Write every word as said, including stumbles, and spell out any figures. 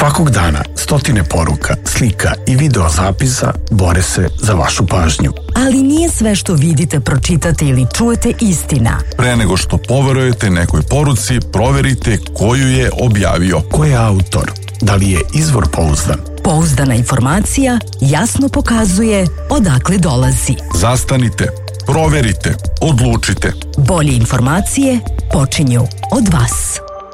Svakog dana stotine poruka, slika i video zapisa bore se za vašu pažnju. Ali nije sve što vidite, pročitate ili čujete istina. Pre nego što poverujete nekoj poruci, proverite koju je objavio. Ko je autor? Da li je izvor pouzdan? Pouzdana informacija jasno pokazuje odakle dolazi. Zastanite, proverite, odlučite. Bolje informacije počinju od vas.